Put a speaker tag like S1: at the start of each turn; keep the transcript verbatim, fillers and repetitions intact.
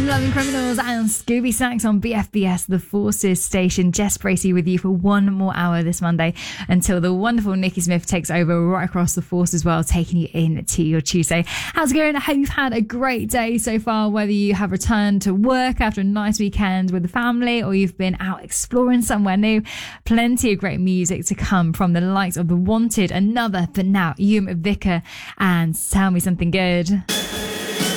S1: Loving Criminals and Scooby Snacks on B F B S, the Forces station. Jess Bracey with you for one more hour this Monday until the wonderful Nikki Smith takes over right across the Force as well, taking you into your Tuesday. How's it going? I hope you've had a great day so far, whether you have returned to work after a nice weekend with the family or you've been out exploring somewhere new. Plenty of great music to come from the likes of The Wanted, Another, but now Ewan Vicker and Tell Me Something Good.